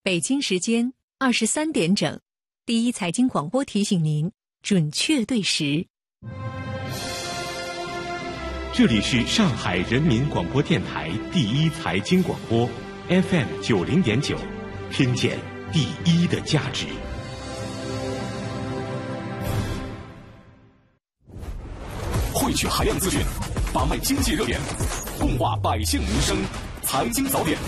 北京时间23点整，第一财经广播提醒您准确对时。 这里是上海人民广播电台第一财经广播 FM 90.9，听见第一的价值。 汇聚海量资讯，把脉经济热点，共话百姓民生，财经早点。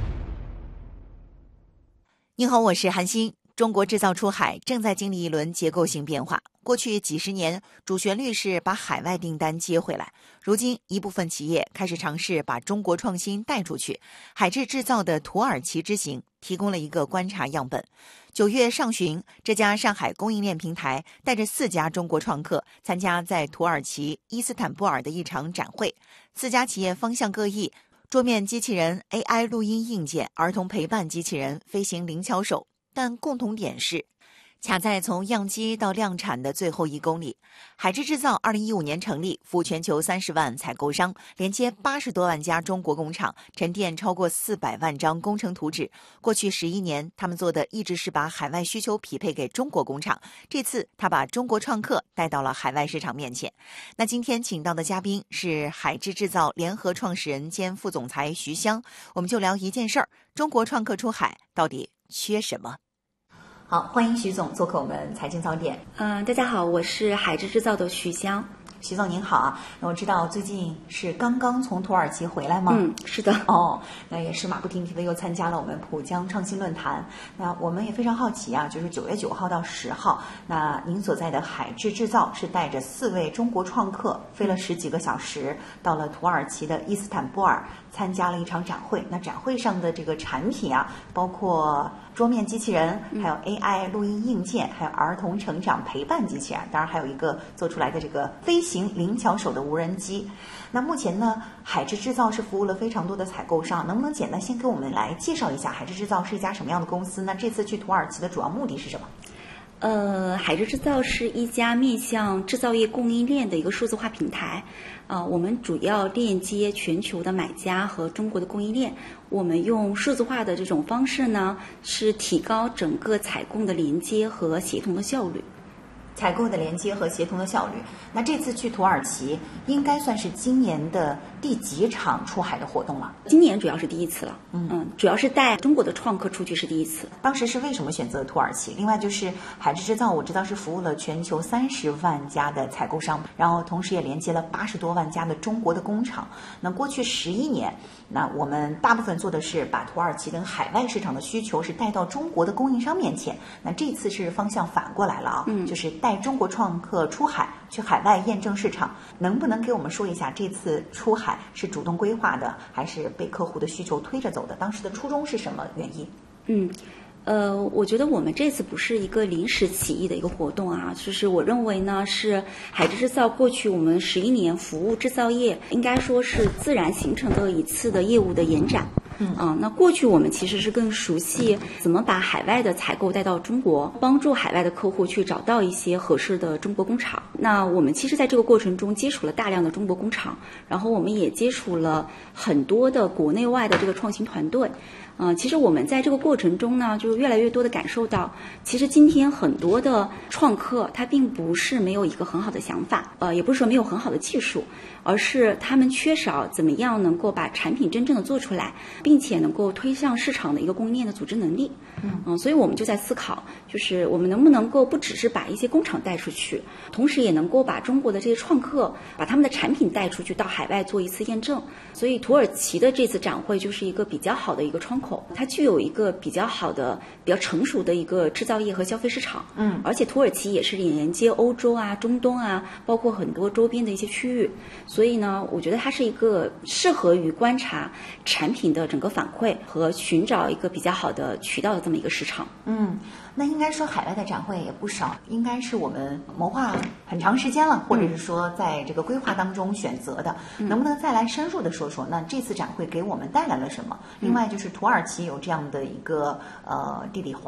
您好，我是韩欣。中国制造出海正在经历一轮结构性变化。过去几十年，主旋律是把海外订单接回来。如今，一部分企业开始尝试把中国创新带出去。海智制造的土耳其之行提供了一个观察样本。9月上旬，这家上海供应链平台带着4家中国创客参加在土耳其伊斯坦布尔的一场展会。4家企业方向各异。桌面机器人、AI 录音硬件、儿童陪伴机器人、飞行灵巧手，但共同点是卡在从样机到量产的最后1公里。海智制造2015年成立，赴全球30万采购商，连接80多万家中国工厂，沉淀超过400万张工程图纸。过去11年，他们做的一直是把海外需求匹配给中国工厂。这次他把中国创客带到了海外市场面前。那今天请到的嘉宾是海智制造联合创始人兼副总裁徐湘，我们就聊一件事儿：中国创客出海到底缺什么？好，欢迎徐总做客我们财经早点。 大家好，我是海智制造的徐湘。 徐总您好啊，那我知道最近是刚刚从土耳其回来吗？ 是的。 那也是马不停蹄的又参加了我们浦江创新论坛。那我们也非常好奇啊，就是9月9号到10号，那您所在的海智制造是带着4位中国创客飞了10几个小时，到了土耳其的伊斯坦布尔参加了一场展会。那展会上的这个产品啊，包括桌面机器人，还有 AI 录音硬件，还有儿童成长陪伴机器人，当然还有一个做出来的这个飞行灵巧手的无人机。那目前呢，海智制造是服务了非常多的采购商，能不能简单先给我们来介绍一下海智制造是一家什么样的公司？那这次去土耳其的主要目的是什么？ 海智制造是一家面向制造业供应链的一个数字化平台。我们主要链接全球的买家和中国的供应链。我们用数字化的这种方式呢，是提高整个采购的连接和协同的效率。 采购的连接和协同的效率。那这次去土耳其应该算是今年的第几场出海的活动了？ 今年主要是第一次了。主要是带中国的创客出去是第一次。 当时是为什么选择土耳其？另外就是海智制造，我知道是服务了全球30万家的采购商，然后同时也连接了80多万家的中国的工厂。那过去11年，那我们大部分做的是把土耳其跟海外市场的需求是带到中国的供应商面前。那这次是方向反过来了啊，就是带中国创客出海去海外验证市场。能不能给我们说一下这次出海是主动规划的，还是被客户的需求推着走的？当时的初衷是什么原因？ 我觉得我们这次不是一个临时起意的一个活动啊，就是我认为呢，是海智制造过去我们11年服务制造业，应该说是自然形成的一次的业务的延展。那过去我们其实是更熟悉怎么把海外的采购带到中国，帮助海外的客户去找到一些合适的中国工厂。那我们其实在这个过程中接触了大量的中国工厂，然后我们也接触了很多的国内外的这个创新团队。其实我们在这个过程中呢，就越来越多的感受到，其实今天很多的创客他并不是没有一个很好的想法，也不是说没有很好的技术，而是他们缺少怎么样能够把产品真正的做出来，并且能够推向市场的一个供应链的组织能力。所以我们就在思考，就是我们能不能够不只是把一些工厂带出去，同时也能够把中国的这些创客把他们的产品带出去到海外做一次验证。所以土耳其的这次展会就是一个比较好的一个窗口，它具有一个比较好的、比较成熟的一个制造业和消费市场。而且土耳其也是连接欧洲啊、中东啊，包括很多周边的一些区域。所以呢，我觉得它是一个适合于观察产品的整个反馈和寻找一个比较好的渠道的这么一个市场。 那应该说海外的展会也不少，应该是我们谋划很长时间了，或者是说在这个规划当中选择的。能不能再来深入的说说，那这次展会给我们带来了什么？另外就是土耳其有这样的一个地理环